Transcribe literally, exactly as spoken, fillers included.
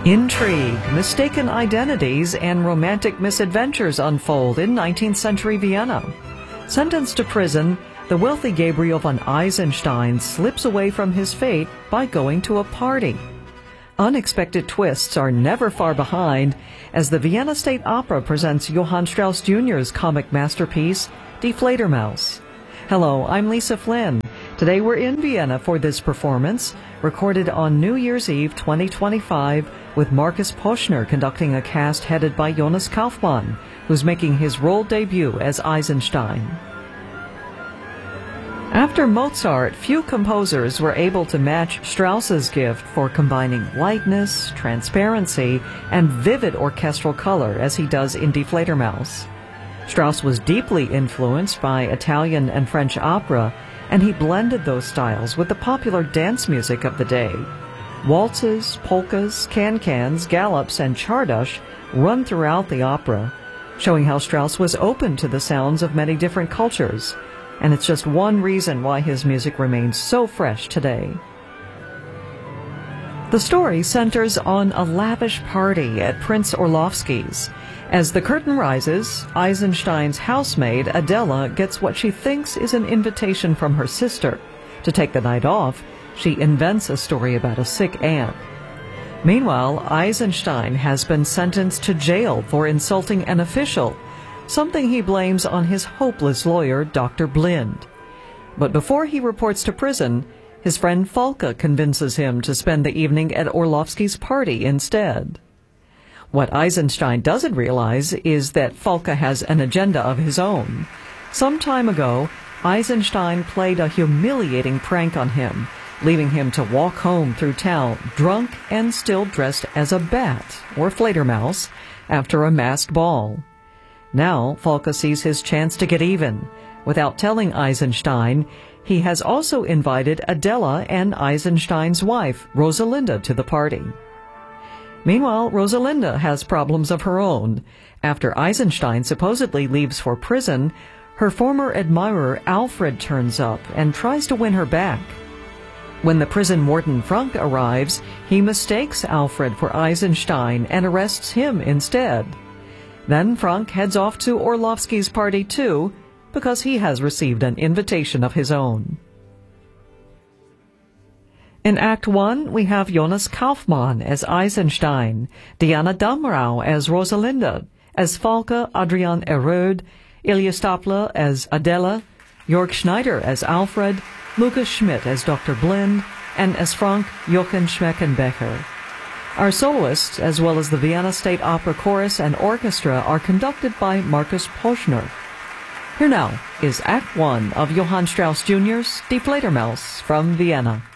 Intrigue, mistaken identities, and romantic misadventures unfold in nineteenth century Vienna. Sentenced to prison, the wealthy Gabriel von Eisenstein slips away from his fate by going to a party. Unexpected twists are never far behind as the Vienna State Opera presents Johann Strauss Junior's comic masterpiece, Die Fledermaus. Hello, I'm Lisa Flynn. Today we're in Vienna for this performance, recorded on New Year's Eve twenty twenty-five, with Markus Poschner conducting a cast headed by Jonas Kaufmann, who's making his role debut as Eisenstein. After Mozart, few composers were able to match Strauss's gift for combining lightness, transparency, and vivid orchestral color as he does in Die Fledermaus. Strauss was deeply influenced by Italian and French opera, and he blended those styles with the popular dance music of the day. Waltzes, polkas, can-cans, gallops, and czardas run throughout the opera, showing how Strauss was open to the sounds of many different cultures, and it's just one reason why his music remains so fresh today. The story centers on a lavish party at Prince Orlovsky's. As the curtain rises, Eisenstein's housemaid, Adela, gets what she thinks is an invitation from her sister. To take the night off, she invents a story about a sick aunt. Meanwhile, Eisenstein has been sentenced to jail for insulting an official, something he blames on his hopeless lawyer, Doctor Blind. But before he reports to prison, his friend Falke convinces him to spend the evening at Orlovsky's party instead. What Eisenstein doesn't realize is that Falke has an agenda of his own. Some time ago, Eisenstein played a humiliating prank on him, leaving him to walk home through town drunk and still dressed as a bat, or Fledermaus, after a masked ball. Now, Falke sees his chance to get even. Without telling Eisenstein, he has also invited Adela and Eisenstein's wife, Rosalinda, to the party. Meanwhile, Rosalinda has problems of her own. After Eisenstein supposedly leaves for prison, her former admirer Alfred turns up and tries to win her back. When the prison warden Frank arrives, he mistakes Alfred for Eisenstein and arrests him instead. Then Frank heads off to Orlovsky's party too, because he has received an invitation of his own. In Act One, we have Jonas Kaufmann as Eisenstein, Diana Damrau as Rosalinda, as Falke, Adrian Eröd, Ilya Stapler as Adela, Jörg Schneider as Alfred, Lukas Schmidt as Doctor Blind, and as Frank, Jochen Schmeckenbecher. Our soloists, as well as the Vienna State Opera Chorus and Orchestra, are conducted by Markus Poschner. Here now is Act One of Johann Strauss Junior's Die Fledermaus from Vienna.